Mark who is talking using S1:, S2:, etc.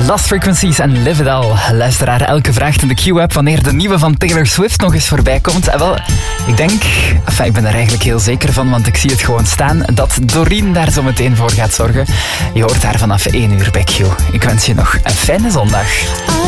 S1: Lost Frequencies en Live It All. Luisteraar, elke vraagt in de Q-app wanneer de nieuwe van Taylor Swift nog eens voorbij komt. En wel, ik denk, ik ben er eigenlijk heel zeker van, want ik zie het gewoon staan, dat Doreen daar zo meteen voor gaat zorgen. Je hoort haar vanaf 1 uur bij Q. Ik wens je nog een fijne zondag.